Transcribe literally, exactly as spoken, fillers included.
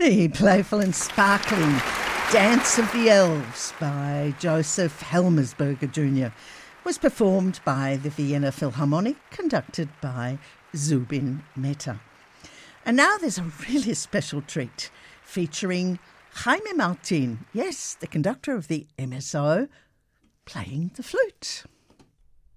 The playful and sparkling Dance of the Elves by Joseph Helmersberger Junior was performed by the Vienna Philharmonic, conducted by Zubin Mehta. And now there's a really special treat featuring Jaime Martin, yes, the conductor of the M S O, playing the flute.